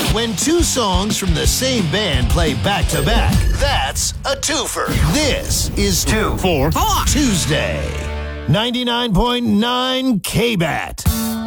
When two songs from the same band play back-to-back, that's a twofer. This is 2 for 4 Tuesday. 99.9 KBAT.